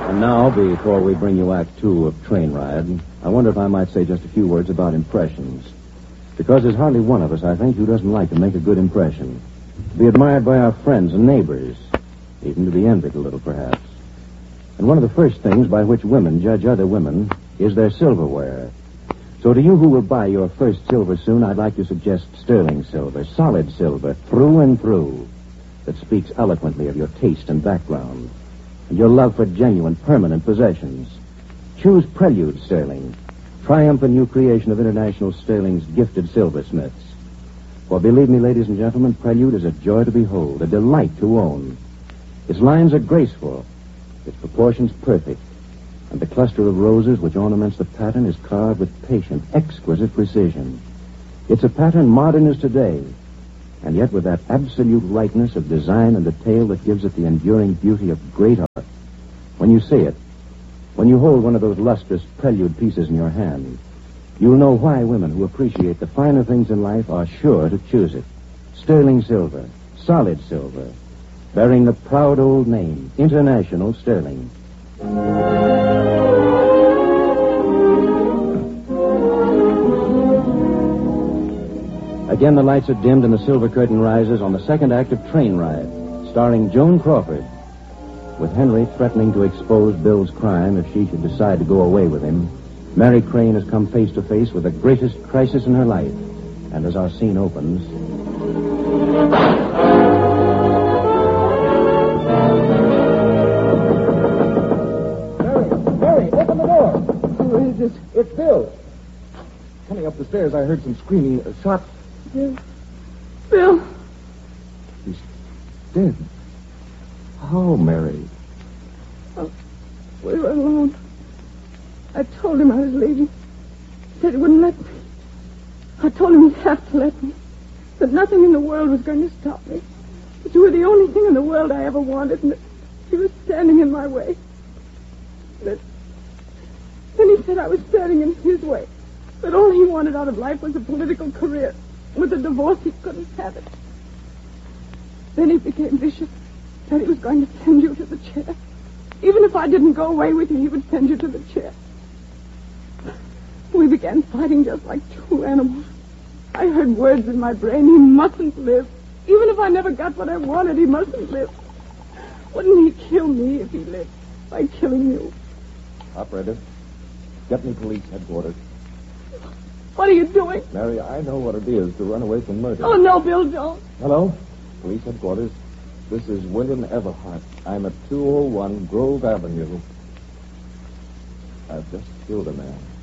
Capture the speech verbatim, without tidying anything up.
And now, before we bring you Act Two of Train Ride, I wonder if I might say just a few words about impressions. Because there's hardly one of us, I think, who doesn't like to make a good impression. To be admired by our friends and neighbors. Even to be envied a little, perhaps. And one of the first things by which women judge other women is their silverware. So to you who will buy your first silver soon, I'd like to suggest sterling silver, solid silver, through and through, that speaks eloquently of your taste and background, and your love for genuine, permanent possessions. Choose Prelude Sterling, triumphant new creation of International Sterling's gifted silversmiths. For believe me, ladies and gentlemen, Prelude is a joy to behold, a delight to own. Its lines are graceful, its proportions perfect, and the cluster of roses which ornaments the pattern is carved with patient, exquisite precision. It's a pattern modern as today, and yet with that absolute rightness of design and detail that gives it the enduring beauty of great art. When you see it, when you hold one of those lustrous Prelude pieces in your hand, you'll know why women who appreciate the finer things in life are sure to choose it. Sterling silver, solid silver, bearing the proud old name, International Sterling. Again, the lights are dimmed and the silver curtain rises on the second act of Train Ride, starring Joan Crawford. With Henry threatening to expose Bill's crime if she should decide to go away with him, Mary Crane has come face to face with the greatest crisis in her life. And as our scene opens... Mary, Mary, open the door. Who is this? It's Bill. Coming up the stairs, I heard some screaming, uh, shots. Bill. Bill. He's dead. How, Mary? Oh, we were alone. I told him I was leaving. He said he wouldn't let me. I told him he'd have to let me. That nothing in the world was going to stop me. That you were the only thing in the world I ever wanted, and that he was standing in my way. That... Then he said I was standing in his way. That all he wanted out of life was a political career. With a divorce, he couldn't have it. Then he became vicious. Said he was going to send you to the chair. Even if I didn't go away with you, he would send you to the chair. We began fighting just like two animals. I heard words in my brain. He mustn't live. Even if I never got what I wanted, he mustn't live. Wouldn't he kill me if he lived by killing you? Operator, get me police headquarters. What are you doing? Mary, I know what it is to run away from murder. Oh, no, Bill, don't. Hello? Police headquarters. This is William Everhart. I'm at two oh one Grove Avenue. I've just killed a man.